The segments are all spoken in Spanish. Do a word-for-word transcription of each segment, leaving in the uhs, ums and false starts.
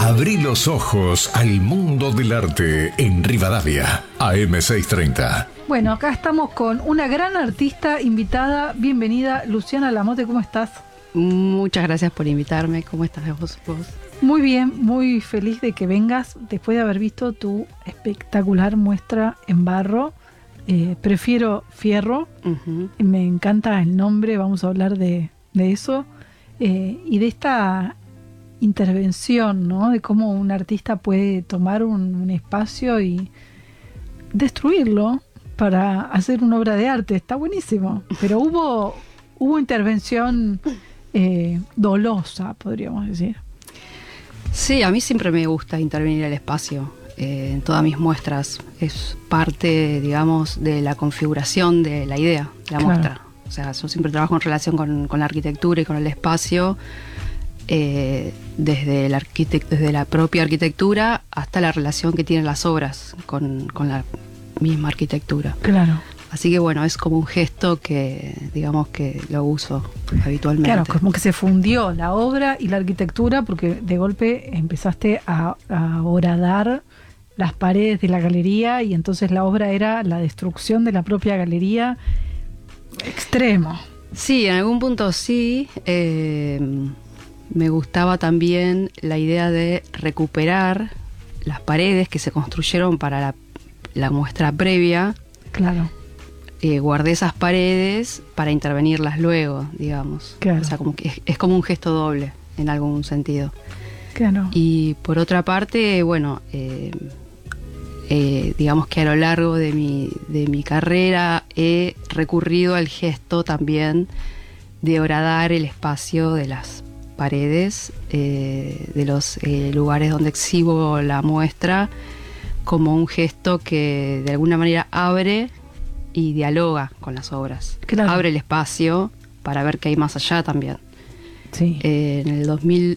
Abrí los ojos al mundo del arte en Rivadavia, A M seiscientos treinta. Bueno, acá estamos con una gran artista invitada. Bienvenida, Luciana Lamote, ¿cómo estás? Muchas gracias por invitarme. ¿Cómo estás vos? vos? Muy bien, muy feliz de que vengas después de haber visto tu espectacular muestra en barro. Eh, prefiero Fierro. Uh-huh. Me encanta el nombre, vamos a hablar de, de eso. Eh, y de esta intervención, ¿no? De cómo un artista puede tomar un, un espacio y destruirlo para hacer una obra de arte. Está buenísimo. Pero hubo, hubo intervención eh, dolosa, podríamos decir. Sí, a mí siempre me gusta intervenir el espacio. Eh, en todas mis muestras es parte, digamos, de la configuración de la idea, de la claro. muestra. O sea, yo siempre trabajo en relación con, con la arquitectura y con el espacio, eh, desde, el arquitect- desde la propia arquitectura hasta la relación que tienen las obras con, con la misma arquitectura. Claro. Así que bueno, es como un gesto que, digamos, que lo uso habitualmente. Claro, como que se fundió la obra y la arquitectura, porque de golpe empezaste a, a horadar las paredes de la galería y entonces la obra era la destrucción de la propia galería. Extremo. Sí, en algún punto sí. Eh, me gustaba también la idea de recuperar las paredes que se construyeron para la, la muestra previa. Claro. Eh, guardé esas paredes para intervenirlas luego, digamos. Claro. O sea, como que es, es como un gesto doble, en algún sentido. Claro. Y por otra parte, bueno, eh, eh, digamos que a lo largo de mi, de mi carrera he recurrido al gesto también de horadar el espacio de las paredes, eh, de los eh, lugares donde exhibo la muestra, como un gesto que de alguna manera abre y dialoga con las obras. Claro. Abre el espacio para ver qué hay más allá también. Sí. Eh, en el dos mil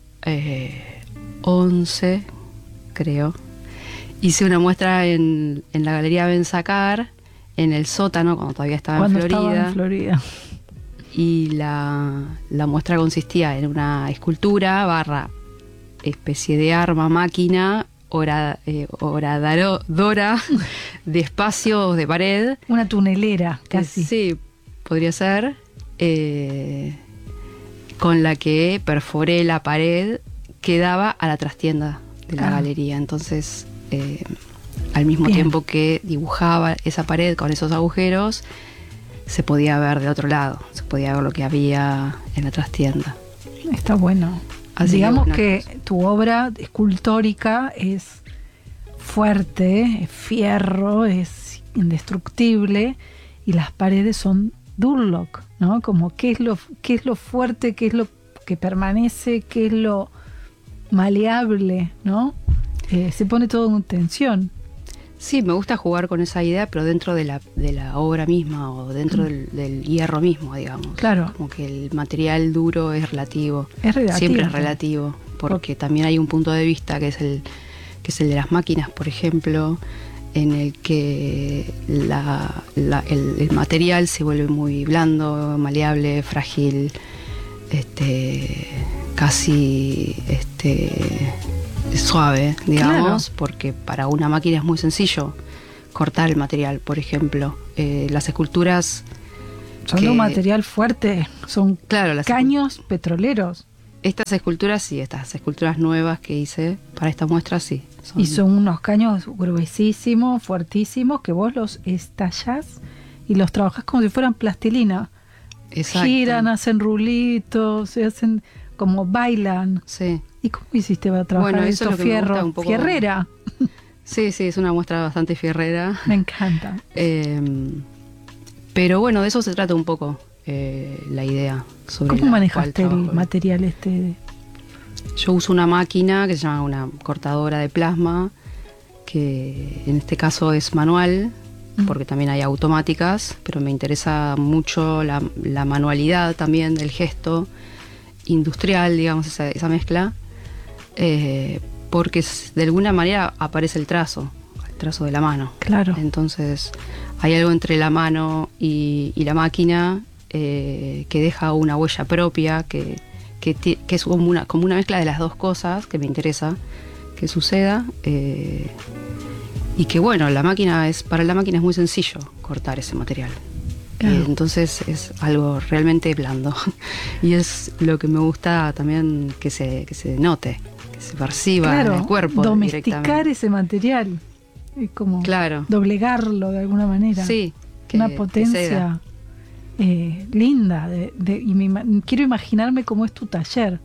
once, creo, hice una muestra en, en la Galería Benzacar, en el sótano, cuando todavía estaba cuando en Florida. Estaba en Florida. Y la, la muestra consistía en una escultura barra especie de arma, máquina, Hora, eh, horadadora de espacios de pared. Una tunelera, casi. Eh, sí, podría ser. Eh, con la que perforé la pared que daba a la trastienda de la ah. galería. Entonces, eh, al mismo Bien. tiempo que dibujaba esa pared con esos agujeros, se podía ver de otro lado. Se podía ver lo que había en la trastienda. Está bueno. Así Digamos que, que tu obra escultórica es fuerte, es fierro, es indestructible y las paredes son Durlock, ¿no? Como qué es lo qué es lo fuerte, qué es lo que permanece, qué es lo maleable, ¿no? Eh, se pone todo en tensión. Sí, me gusta jugar con esa idea, pero dentro de la, de la obra misma o dentro mm. del, del hierro mismo, digamos. Claro. Como que el material duro es relativo. Es relativo. Siempre es relativo, porque Por... también hay un punto de vista que es el que es el de las máquinas, por ejemplo, en el que la, la, el, el material se vuelve muy blando, maleable, frágil, este, casi este, suave, digamos, claro. Porque para una máquina es muy sencillo cortar el material, por ejemplo. Eh, las esculturas son que, un material fuerte, son claro, las caños escult- petroleros. Estas esculturas sí, estas esculturas nuevas que hice para esta muestra sí. Son... Y son unos caños gruesísimos, fuertísimos, que vos los estallás y los trabajás como si fueran plastilina. Exacto. Giran, hacen rulitos, se hacen como bailan. Sí. ¿Y cómo hiciste para trabajar bueno, esto? Fierro, un poco... fierrera. Sí, sí, es una muestra bastante fierrera. Me encanta. Eh, pero bueno, de eso se trata un poco eh, la idea. Sobre ¿Cómo manejaste el material este? Yo uso una máquina que se llama una cortadora de plasma, que en este caso es manual, mm. porque también hay automáticas, pero me interesa mucho la, la manualidad también del gesto industrial, digamos, esa, esa mezcla, eh, porque de alguna manera aparece el trazo, el trazo de la mano. Claro. Entonces hay algo entre la mano y, y la máquina eh, que deja una huella propia que que, ti- que es como una, como una mezcla de las dos cosas que me interesa que suceda. Eh, y que bueno, la máquina es, para la máquina es muy sencillo cortar ese material. Claro. Y entonces es algo realmente blando. Y es lo que me gusta también que se, que se note, que se perciba Claro, en el cuerpo domesticar directamente. ese material. Es como Claro. doblegarlo de alguna manera. Sí. que- Una que potencia ceda. eh, linda. De, de- y me ima- quiero imaginarme cómo es tu taller.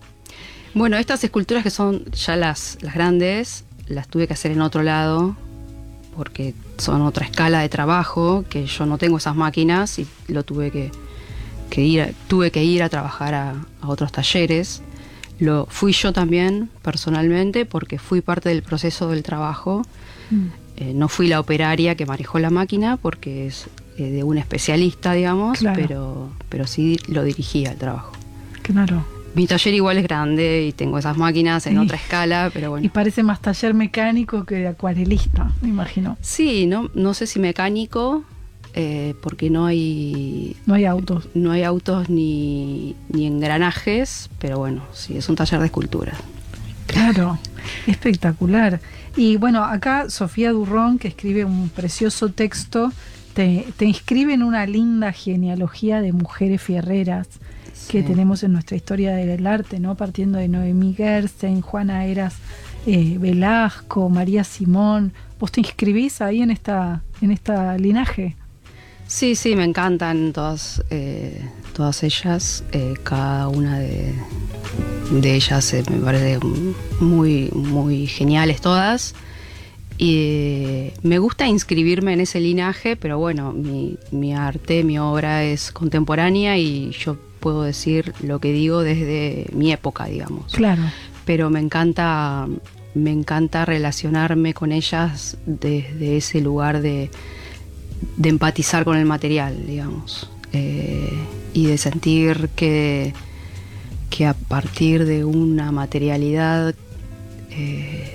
Bueno, estas esculturas que son ya las, las grandes, las tuve que hacer en otro lado, porque son otra escala de trabajo, que yo no tengo esas máquinas y lo tuve que, que ir, a- tuve que ir a trabajar a, a otros talleres. Lo fui yo también personalmente, porque fui parte del proceso del trabajo. Mm. Eh, no fui la operaria que manejó la máquina, porque es eh, de un especialista, digamos, Claro. pero, pero sí lo dirigía el trabajo. Claro. Mi taller igual es grande y tengo esas máquinas en Sí. otra escala, pero Y bueno. parece más taller mecánico que de acuarelista, me imagino. Sí, no, no sé si mecánico, eh, porque no hay No hay autos. no hay autos ni, ni engranajes, pero bueno, sí, es un taller de escultura. Claro, espectacular. Y bueno, acá Sofía Durrón, que escribe un precioso texto, te, te inscribe en una linda genealogía de mujeres fierreras que Sí. tenemos en nuestra historia del arte, ¿no? Partiendo de Noemí Gerstein, Juana Eras eh, Velasco, María Simón. ¿Vos te inscribís ahí en esta, en esta linaje? Sí, sí, me encantan todas, eh, todas ellas, eh, cada una de, de ellas eh, me parece muy, muy geniales todas. Y eh, me gusta inscribirme en ese linaje, pero bueno, mi, mi arte, mi obra es contemporánea y yo puedo decir lo que digo desde mi época, digamos. Claro. Pero me encanta, me encanta relacionarme con ellas desde ese lugar de, de empatizar con el material, digamos, eh, y de sentir que, que a partir de una materialidad eh,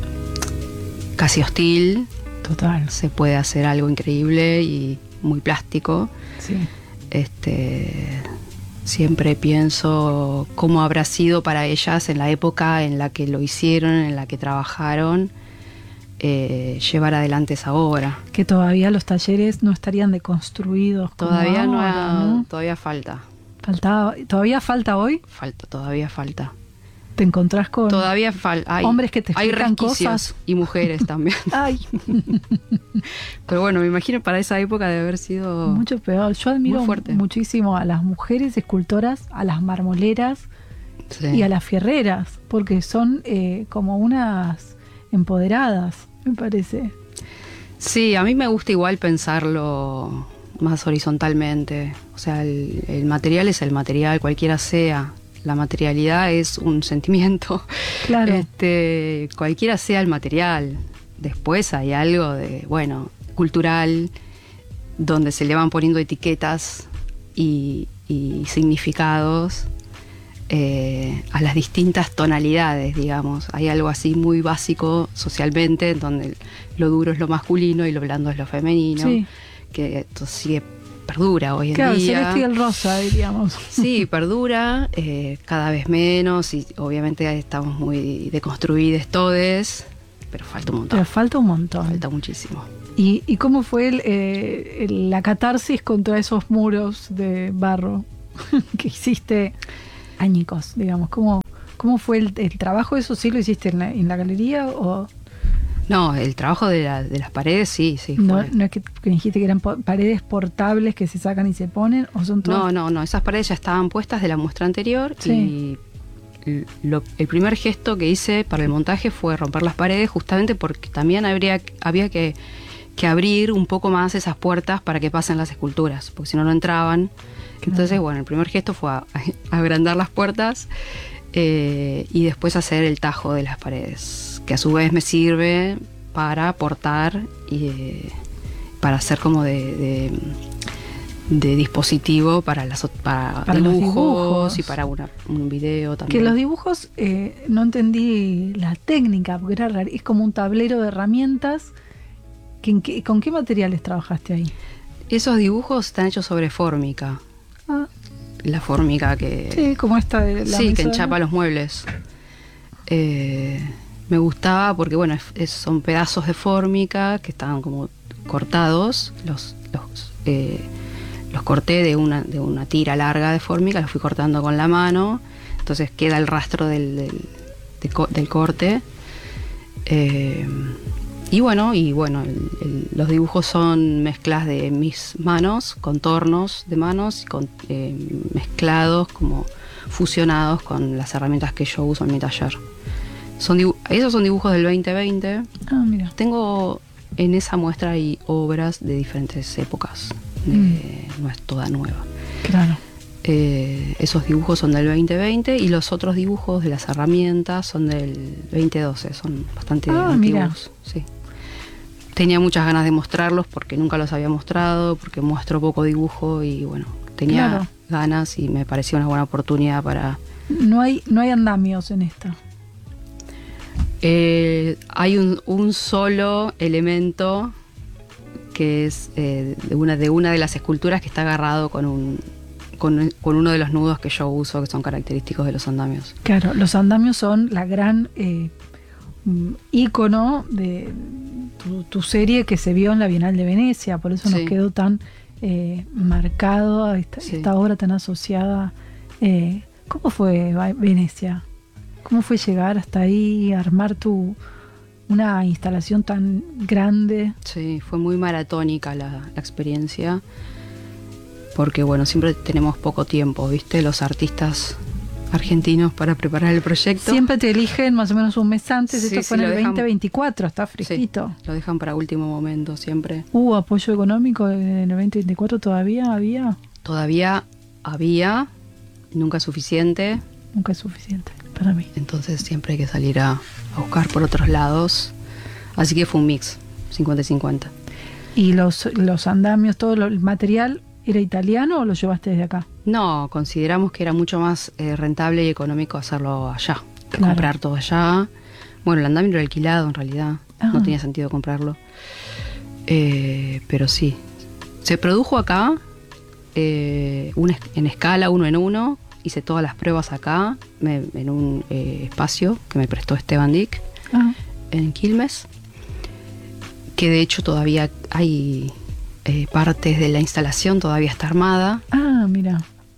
casi hostil Total. se puede hacer algo increíble y muy plástico. Sí. Este, siempre pienso cómo habrá sido para ellas en la época en la que lo hicieron, en la que trabajaron, eh, llevar adelante esa obra. Que todavía los talleres no estarían deconstruidos. como Todavía no, ahora, ha- ¿no? todavía falta, Faltaba, ¿todavía falta hoy? falta, todavía falta. ¿Te encontrás con Todavía falta. Hay, hombres que te hay explican resquicios cosas? y mujeres también. Ay, Pero bueno, me imagino para esa época de haber sido mucho peor. Yo admiro Muy fuerte. muchísimo a las mujeres escultoras, a las marmoleras Sí. y a las fierreras, porque son eh, como unas empoderadas, me parece. Sí, a mí me gusta igual pensarlo más horizontalmente. O sea, el, el material es el material, cualquiera sea. La materialidad es un sentimiento. Claro. Este, cualquiera sea el material. Después hay algo de, bueno, cultural, donde se le van poniendo etiquetas y, y significados eh, a las distintas tonalidades, digamos. Hay algo así muy básico socialmente, en donde lo duro es lo masculino y lo blando es lo femenino, Sí. que esto sigue, perdura hoy en Claro, el día. celeste y el rosa, diríamos. Sí, perdura, eh, cada vez menos, y obviamente estamos muy deconstruidos todes, pero falta un montón. Pero falta un montón. Falta muchísimo. ¿Y, y cómo fue el, eh, el- la catarsis contra esos muros de barro que hiciste añicos, digamos? ¿Cómo, cómo fue el, el trabajo? ¿Eso sí lo hiciste en la, en la galería o No, el trabajo de, la- de las paredes, sí, sí. no, fue. no es que, que dijiste que eran po- paredes portables que se sacan y se ponen? ¿O son todas? No, no, no, esas paredes ya estaban puestas de la muestra anterior Sí. y lo- el primer gesto que hice para el montaje fue romper las paredes, justamente porque también habría, había que, que abrir un poco más esas puertas para que pasen las esculturas, porque si no, no entraban. Claro. Entonces, bueno, el primer gesto fue a- a agrandar las puertas eh, y después hacer el tajo de las paredes, que a su vez me sirve para aportar y eh, para hacer como de, de, de dispositivo para las ot- para, Para los dibujos, dibujos. y para una, un video también. Que los dibujos, eh, no entendí la técnica, porque era rar- es como un tablero de herramientas. Que en qué- ¿Con qué materiales trabajaste ahí? Esos dibujos están hechos sobre fórmica, Ah, la fórmica que... Sí, como esta de la Sí, mesa que de- enchapa los muebles. Eh, me gustaba porque, bueno, es- es- son pedazos de fórmica que estaban como cortados. Los, los, eh, los corté de una, de una tira larga de fórmica, los fui cortando con la mano. Entonces queda el rastro del, del, de co- del corte. Eh, y bueno, y bueno el- el- los dibujos son mezclas de mis manos, contornos de manos, y con, eh, mezclados, como fusionados con las herramientas que yo uso en mi taller. Son dibu- esos son dibujos del veinte veinte. Ah, mira. Tengo en esa muestra hay obras de diferentes épocas, de- Mm. no es toda nueva. Claro. Eh, esos dibujos son del veinte veinte y los otros dibujos de las herramientas son del veinte doce, son bastante Ah, antiguos. mira. Sí. Tenía muchas ganas de mostrarlos porque nunca los había mostrado, porque muestro poco dibujo y bueno, tenía Claro. ganas y me parecía una buena oportunidad para... No hay, no hay andamios en esta. Eh, hay un, un solo elemento que es eh, de, una, de una de las esculturas que está agarrado con un con, con uno de los nudos que yo uso, que son característicos de los andamios. Claro, los andamios son la gran eh, mm, ícono de tu, tu serie que se vio en la Bienal de Venecia, por eso Sí. nos quedó tan eh, marcado esta, Sí. esta obra tan asociada. Eh, ¿Cómo fue Va- Venecia? ¿Cómo fue llegar hasta ahí, armar tu una instalación tan grande? Sí, fue muy maratónica la, la experiencia, porque bueno, siempre tenemos poco tiempo, ¿viste? Los artistas argentinos para preparar el proyecto. Siempre te eligen más o menos un mes antes, Sí, esto sí, fue en lo el dejan- veinte veinticuatro, está Sí, fresquito. lo dejan para último momento siempre. ¿Hubo apoyo económico en el veinte veinticuatro todavía? ¿Había? Todavía había, nunca suficiente, Nunca es suficiente para mí. entonces siempre hay que salir a, a buscar por otros lados. Así que fue un mix, cincuenta y cincuenta. ¿Y los, los andamios, todo lo- el material era italiano o lo llevaste desde acá? No, consideramos que era mucho más eh, rentable y económico hacerlo allá, Claro. comprar todo allá. Bueno, el andamio era alquilado en realidad, Ah. no tenía sentido comprarlo. Eh, pero sí, se produjo acá eh, un es- en escala uno en uno, hice todas las pruebas acá, me- en un eh, espacio que me prestó Esteban Dick Ah, en Quilmes, que de hecho todavía hay eh, partes de la instalación, todavía está armada. ah, mira.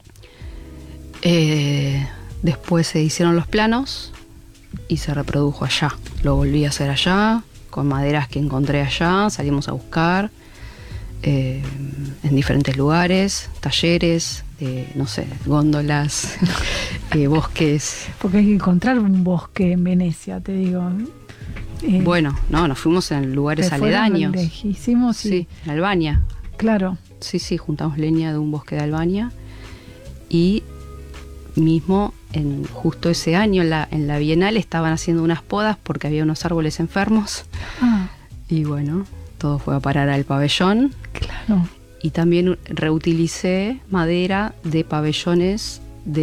Eh, después se hicieron los planos y se reprodujo allá. Lo volví a hacer allá, con maderas que encontré allá, salimos a buscar eh, en diferentes lugares, talleres, de, no sé, góndolas, eh, bosques. Porque hay que encontrar un bosque en Venecia, te digo. Eh, Bueno, no, nos fuimos en lugares se fueron aledaños. lejísimos y, Sí, en Albania. claro. Sí, sí, juntamos leña de un bosque de Albania y mismo en justo ese año en la, en la Bienal estaban haciendo unas podas porque había unos árboles enfermos Ah, y bueno, todo fue a parar al pabellón claro. y también reutilicé madera de pabellones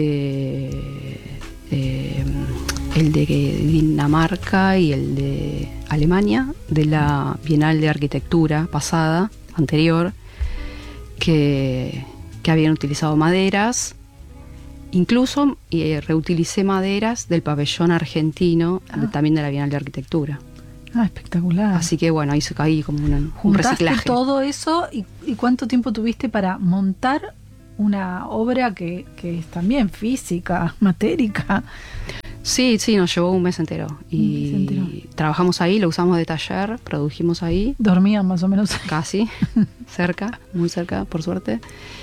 de eh, el de Dinamarca y el de Alemania, de la Bienal de Arquitectura pasada, anterior, que, que habían utilizado maderas. Incluso eh, reutilicé maderas del pabellón argentino, Ah. de- también de la Bienal de Arquitectura. Ah, espectacular. Así que bueno, hice ahí como una- un Juntaste reciclaje. todo eso y, y ¿cuánto tiempo tuviste para montar una obra que, que es también física, matérica? Sí, sí, nos llevó un mes entero. Y Un mes entero. trabajamos ahí, lo usamos de taller, produjimos ahí, Dormían más o menos. casi, cerca, muy cerca, por suerte.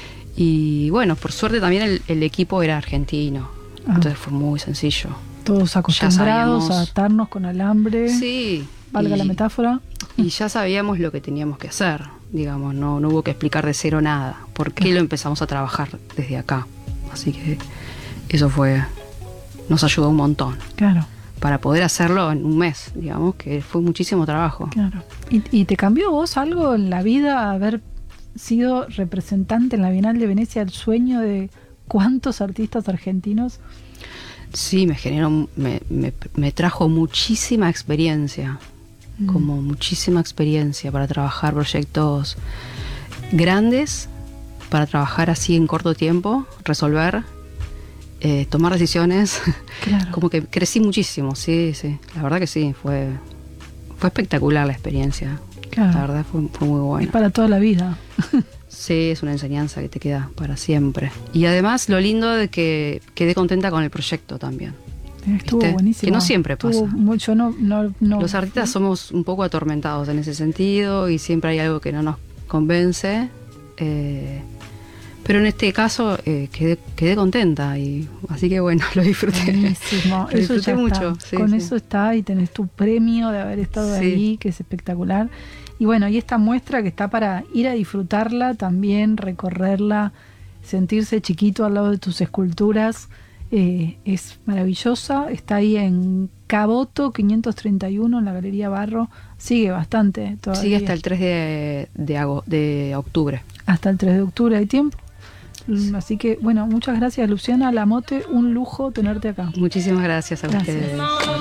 Y bueno, por suerte también el, el equipo era argentino, Ah. entonces fue muy sencillo. Todos acostumbrados sabíamos. a atarnos con alambre. Sí. Valga y- la metáfora. Y ya sabíamos lo que teníamos que hacer, digamos, no, no hubo que explicar de cero nada, por qué lo empezamos a trabajar desde acá. Así que eso fue, nos ayudó un montón Claro, para poder hacerlo en un mes, digamos, que fue muchísimo trabajo. claro. ¿Y, y te cambió vos algo en la vida haber sido representante en la Bienal de Venecia, el sueño de cuántos artistas argentinos? Sí, me generó, me, me, me trajo muchísima experiencia, Mm. como muchísima experiencia para trabajar proyectos grandes para trabajar así en corto tiempo, resolver, eh, tomar decisiones. Claro. Como que crecí muchísimo, sí, sí. La verdad que sí, fue, fue espectacular la experiencia. Claro. La verdad fue, fue muy buena. Es para toda la vida. Sí, es una enseñanza que te queda para siempre. Y además lo lindo de que quedé contenta con el proyecto también. Estuvo ¿Viste? buenísimo. Que no siempre Estuvo pasa. Mucho, no, no, no. Los artistas somos un poco atormentados en ese sentido y siempre hay algo que no nos convence. Eh, pero en este caso eh, quedé, quedé contenta y así que bueno, lo disfruté. Buenísimo. Lo Eso disfruté ya mucho. está. Sí, Con sí. eso está y tenés tu premio de haber estado Sí. ahí, que es espectacular. Y bueno, y esta muestra que está para ir a disfrutarla también, recorrerla, sentirse chiquito al lado de tus esculturas, eh, es maravillosa. Está ahí en Caboto quinientos treinta y uno en la Galería Barro. Sigue bastante todavía. Sigue hasta el tres de, de, ago- de octubre. Hasta el tres de octubre hay tiempo. Así que, bueno, muchas gracias, Luciana Lamote. Un lujo tenerte acá. Muchísimas gracias a Gracias. ustedes.